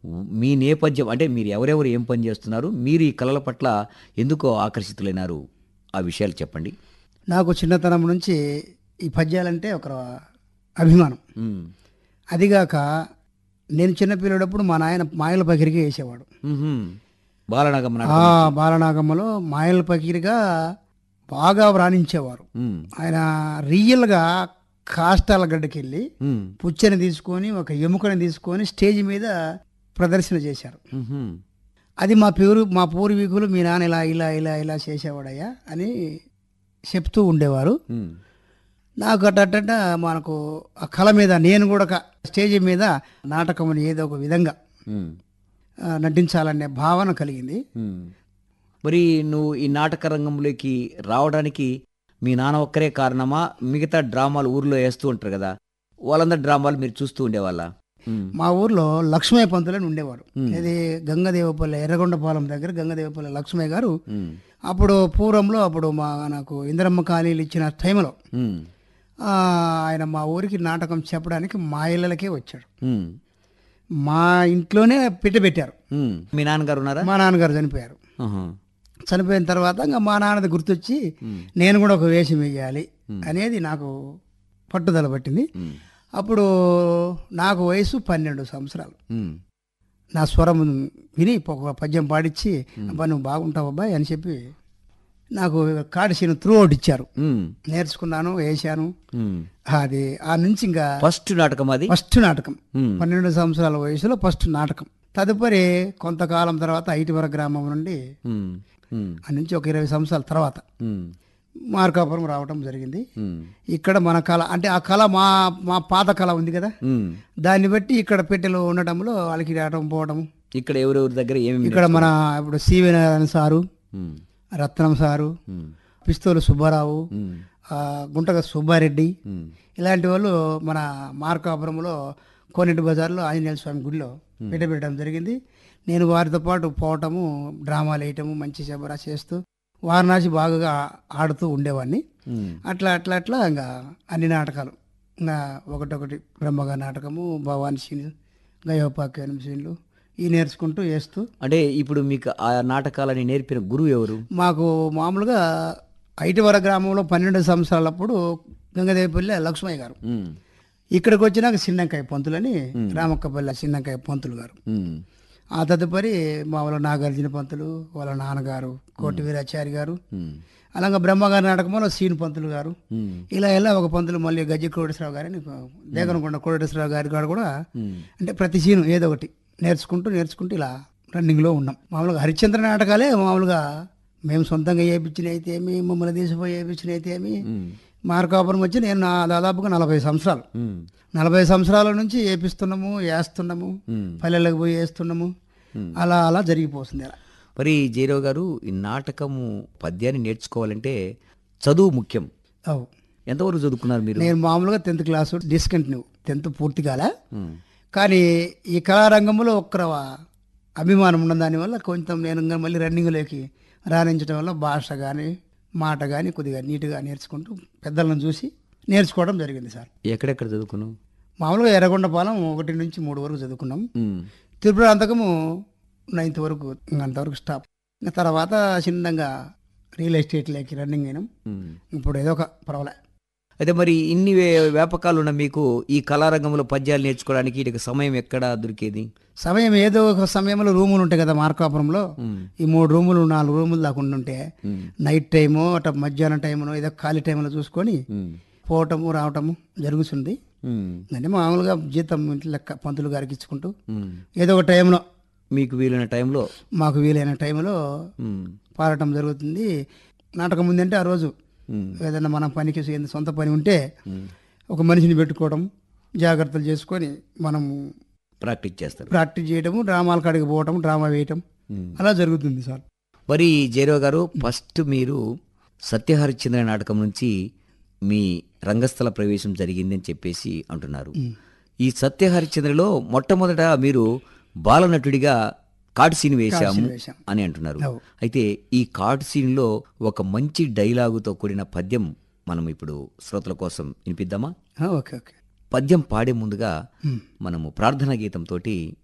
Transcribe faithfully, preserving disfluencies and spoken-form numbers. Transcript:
మీ నేపథ్యం అంటే మీరు ఎవరెవరు ఏం పని చేస్తున్నారు? మీరు ఈ కళల పట్ల ఎందుకో ఆకర్షితులైనారు? ఆ విషయాలు చెప్పండి. నాకు చిన్నతనం నుంచి ఈ పద్యాలంటే ఒక అభిమానం. హ్మ్. అదిగాక నేను చిన్నపిల్లడప్పుడు మా నాయన మాయల పకిరికి వేసేవాడు. హుహు. బాలనాగమ్మ ఆ నాటకం నుంచి. బాలనాగమ్మలో మాయల పకిరిగా బాగా వ్రాణించేవారు. హ్మ్. ఆయన రియల్గా కాష్టాల గడ్డకెళ్ళి హ్మ్. పుచ్చని తీసుకొని ఒక ఎముకని తీసుకొని స్టేజ్ మీద ప్రదర్శన చేశారు. హుహు. అది మా పేరు మా పూర్వీకులు మీ నాన్న ఇలా ఇలా ఇలా ఇలా చేసేవాడయ్యా అని చెప్తూ ఉండేవారు. హ్మ్. నాకు అట్టట మనకు ఆ కళ మీద నేను కూడా ఒక స్టేజ్ మీద నాటకం ఏదో ఒక విధంగా హ్మ్. ఆ, నటించాలనే భావన కలిగింది. హ్మ్. మరి నువ్వు ఈ నాటక రంగంలోకి రావడానికి మీ నాన్న ఒక్కరే కారణమా? మిగతా డ్రామాలు ఊర్లో వేస్తూ ఉంటారు కదా, వాళ్ళందరి డ్రామాలు మీరు చూస్తూ ఉండేవాళ్ళ? హ్మ్. మా ఊర్లో లక్ష్మయ్య పంతులు అని ఉండేవాడు. Hmm. ఇది గంగదేవపల్లి ఎర్రగొండపాలెం దగ్గర గంగదేవపల్లి లక్ష్మయ్య గారు. హ్మ్. అప్పుడు పూర్వంలో అప్పుడు మా నాకు ఇందిరమ్మ కాలనీలు ఇచ్చిన టైంలో హ్మ్. ఆ, ఆయన మా ఊరికి నాటకం చెప్పడానికి మా ఇళ్ళకే వచ్చాడు. హ్మ్. మా ఇంట్లోనే పెట్టి పెట్టారు. హ్మ్. మీ నాన్నగారు ఉన్నారా? మా నాన్నగారు చనిపోయారు. ఆహా. చనిపోయిన తర్వాత ఇంకా మా నాన్నది గుర్తొచ్చి హ్మ్. నేను కూడా ఒక వేషం వేయాలి అనేది నాకు పట్టుదల పట్టింది. హ్మ్. అప్పుడు నాకు వయసు పన్నెండు సంవత్సరాలు. హ్మ్. నా స్వరం విని ఒక పద్యం పాడించి అబ్బా నువ్వు బాగుంటావు అబ్బాయి అని చెప్పి నాకు కాడిసీను త్రూ అవుట్ ఇచ్చారు. హ్మ్. నేర్చుకున్నాను, వేశాను. హ్మ్. అది ఆ నుంచి ఇంకా ఫస్ట్ నాటకం అది? ఫస్ట్ నాటకం. హ్మ్. పన్నెండు సంవత్సరాల వయసులో ఫస్ట్ నాటకం. తదుపరి కొంతకాలం తర్వాత ఐటివర గ్రామం నుండి హ్మ్. హ్మ్. ఆ నుంచి ఒక ఇరవై సంవత్సరాల తర్వాత హ్మ్. మార్కాపురం రావటం జరిగింది. హ్మ్. ఇక్కడ మన కళ అంటే ఆ కళ మా మా పాత కళ ఉంది కదా, హ్మ్. దాన్ని బట్టి ఇక్కడ పెట్టెలు ఉండటంలో వాళ్ళకి రావటం పోవటం. ఇక్కడ ఎవరెవరి దగ్గర ఏమి ఇక్కడ మన ఇప్పుడు సివి నారాయణ సారు, రత్నం సారు, పిస్తోలు సుబ్బారావు, ఆ, గుంటగ సుబ్బారెడ్డి ఇలాంటి వాళ్ళు మన మార్కాపురంలో కోనేటి బజార్లో ఆంజనేయ స్వామి గుడిలో పెట్టబెట్టడం జరిగింది. నేను వారితో పాటు పోవటము, డ్రామాలు వేయటము, మంచి శబరా చేస్తూ వారణాసి బాగా ఆడుతూ ఉండేవాడిని. అట్లా అట్లా అట్లా ఇంకా అన్ని నాటకాలు ఇంకా ఒకటొకటి బ్రహ్మగా నాటకము, భవానీ సీన్లు, గయోపాఖ్యానం సీన్లు ఈ నేర్చుకుంటూ వేస్తూ. అంటే ఇప్పుడు మీకు ఆ నాటకాలని నేర్పిన గురువు ఎవరు? మాకు మామూలుగా ఐటివర గ్రామంలో పన్నెండు సంవత్సరాలప్పుడు గంగదేవిపల్లి లక్ష్మయ్య గారు, హ్మ్. ఇక్కడికి వచ్చినాక సిన్నంకాయ పంతులని రామక్కపల్లి సిన్నంకాయ పంతులు గారు. హ్మ్. ఆ తదుపరి మా వాళ్ళ నాగార్జున పంతులు, వాళ్ళ నాన్నగారు కోటి వీరాచారి గారు, హ్మ్. అలాగే బ్రహ్మగారి నాటకంలో సీను పంతులు గారు, హ్మ్. ఇలా ఇలా ఒక పంతులు మళ్ళీ గజ్జి కోటేశ్వరరావు గారని దేగనకొండ కోటేశ్వరరావు గారి గారు కూడా. హ్మ్. అంటే ప్రతి సీను ఏదో ఒకటి నేర్చుకుంటూ నేర్చుకుంటూ ఇలా రన్నింగ్లో ఉన్నాం. మామూలుగా హరిశ్చంద్ర నాటకాలే మామూలుగా మేము సొంతంగా వేయించిన అయితే ఏమి, మమ్మల్ని తీసిపోయి వేయించిన అయితే ఏమి. హ్మ్. మార్కాపురం వచ్చి నేను నా దాదాపుగా నలభై సంవత్సరాలు హ్మ్. నలభై సంవత్సరాల నుంచి వేపిస్తున్నాము, వేస్తున్నాము, హ్మ్. పల్లెలకు పోయి వేస్తున్నాము. అలా అలా జరిగిపోతుంది అలా. మరి జయరావు గారు, ఈ నాటకము పద్యాన్ని నేర్చుకోవాలంటే చదువు ముఖ్యం. అవు ఎంతవరకు చదువుకున్నారు మీరు? నేను మామూలుగా టెన్త్ క్లాసు డిస్కంటిన్యూ, టెన్త్ పూర్తి కాలే. హ్మ్. కానీ ఈ కళారంగంలో ఒక్క అభిమానం ఉన్న దానివల్ల కొంచెం నేను ఇంకా మళ్ళీ రన్నింగ్లోకి రాణించడం వల్ల భాష కానీ మాట కానీ కొద్దిగా నీట్గా నేర్చుకుంటూ పెద్దలను చూసి నేర్చుకోవడం జరిగింది సార్. ఎక్కడెక్కడ చదువుకున్నావు? మామూలుగా ఎర్రగొండపాలెం ఒకటి నుంచి మూడు వరకు చదువుకున్నాం. హ్మ్. త్రిపురాంతకము నైన్త్ వరకు, ఇంకా అంతవరకు స్టాప్. ఇంకా తర్వాత చిన్నగా రియల్ ఎస్టేట్లోకి రన్నింగ్ అయినాం. హ్మ్. ఇప్పుడు ఏదో ఒక పర్వాలే. అయితే మరి ఇన్ని వే- వ్యాపకాలు ఉన్న మీకు ఈ కళారంగంలో పద్యాలు నేర్చుకోవడానికి ఇటుక సమయం ఎక్కడ దొరికేది? సమయం ఏదో ఒక సమయంలో రూములు ఉంటాయి కదా మార్కాపురంలో. హ్మ్. ఈ మూడు రూములు నాలుగు రూములు దాకా ఉంటే హ్మ్. నైట్ టైము అట్లా మధ్యాహ్నం టైమునో ఏదో ఖాళీ టైంలో చూసుకొని హ్మ్. పోవటము రావటము జరుగుతుంది. హ్మ్. అంటే మామూలుగా జీతం ఇంట్లో లెక్క పంతులు గారికి ఇచ్చుకుంటూ హ్మ్. ఏదో ఒక టైంలో మీకు వీలైన టైంలో. మాకు వీలైన టైంలో హ్మ్. పాడటం జరుగుతుంది. నాటకం ఉందంటే ఆ రోజు హ్మ్. ఏదైనా మన పనికి ఏదైనా సొంత పని ఉంటే హ్మ్. ఒక మనిషిని పెట్టుకోవడం, జాగ్రత్తలు చేసుకొని మనము ప్రాక్టీస్ చేస్తారు. ప్రాక్టీస్ చేయడము, డ్రామాల కాడికి పోవటం, డ్రామా వేయటం హ్మ్. అలా జరుగుతుంది సార్. మరి జయరావు గారు, ఫస్ట్ మీరు సత్యహరిశ్చంద్ర నాటకం నుంచి మీ రంగస్థల ప్రవేశం జరిగింది అని చెప్పేసి అంటున్నారు. ఈ సత్యహరిశ్చంద్రలో మొట్టమొదట మీరు బాలనటుడిగా కార్డ్ సీన్ వేశాము సీన్ వేశాం. అని అంటున్నారు. అవు. అయితే ఈ కార్డ్ సీన్లో ఒక మంచి డైలాగుతో కూడిన పద్యం మనం ఇప్పుడు శ్రోతల కోసం వినిపిద్దామా? ఆ, ఓకే ఓకే. పద్యం పాడే ముందుగా మనము ప్రార్థనా గీతంతో